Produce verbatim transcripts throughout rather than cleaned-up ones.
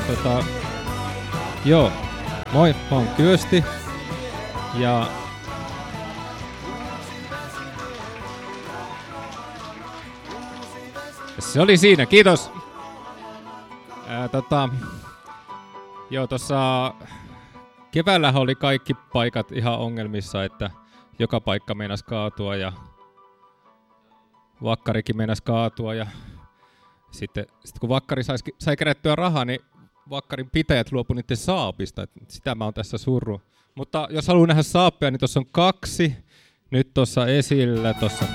Tota, joo, moi, mä oon Kyösti ja se oli siinä, kiitos. Ää, tota, joo, tossa keväällähän oli kaikki paikat ihan ongelmissa, että joka paikka meinasi kaatua ja vakkarikin meinasi kaatua ja sitten sit kun vakkari sai, sai kerättyä rahaa, niin vakkarin pitäjät luopui niiden saapista. Et sitä mä oon tässä surru. Mutta jos haluaa nähdä saappia, niin tuossa on kaksi nyt tuossa esillä. Tossa.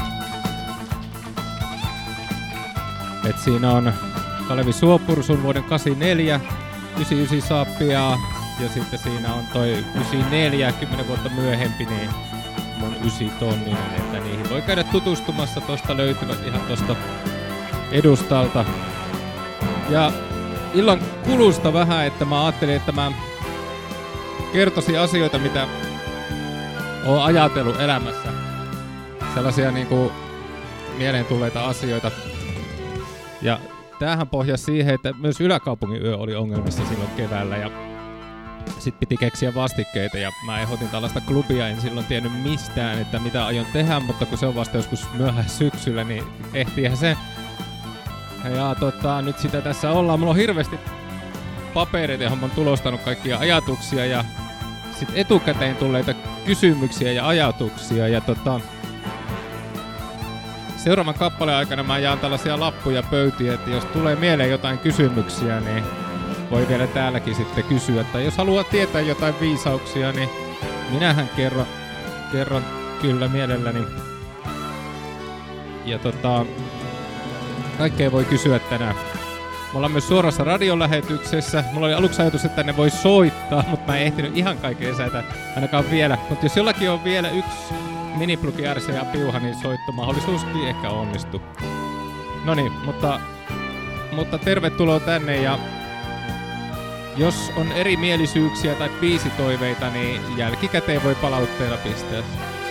Et siinä on Kalevi Suopursun vuoden kahdeksankymmentäneljä, yhdeksänkymmentäyhdeksän saappia ja sitten siinä on toi yhdeksänkymmentäneljä, kymmenen vuotta myöhempi, niin mun yhdeksän tonninen, että niihin voi käydä tutustumassa, tosta löytyvät ihan tosta edustalta. Ja illan kulusta vähän, että mä ajattelin, että mä kertoisin asioita, mitä oon ajatellut elämässä. Sellaisia niinku mieleen tulleita asioita. Ja tämähän pohjasi siihen, että myös Yläkaupungin yö oli ongelmissa silloin keväällä ja sit piti keksiä vastikkeita ja mä ehdotin tällaista klubia, en silloin tiennyt mistään, että mitä aion tehdä, mutta kun se on vasta joskus myöhään syksyllä, niin ehtiihän se. Ja tota, nyt sitä tässä ollaan. Mulla on hirveästi papereita, johon mä oon tulostanut kaikkia ajatuksia ja sit etukäteen tulleita kysymyksiä ja ajatuksia. Ja tota, seuraavan kappaleen aikana mä jaan tällaisia lappuja pöytiin, että jos tulee mieleen jotain kysymyksiä, niin voi vielä täälläkin sitten kysyä. Tai jos haluaa tietää jotain viisauksia, niin minähän kerron, kerron kyllä mielelläni. Ja tota, kaikkea voi kysyä tänään. Me ollaan myös suorassa radiolähetyksessä. Mulla oli aluksi ajatus, että tänne voi soittaa, mutta mä en ehtinyt ihan kaikkea säätä ainakaan vielä. Mutta jos jollakin on vielä yksi miniplugi R C A piuha, niin soittomahdollisuuskin ehkä onnistuu. No niin, mutta, mutta tervetuloa tänne ja jos on erimielisyyksiä tai biisitoiveita, niin jälkikäteen voi palautteella pistää.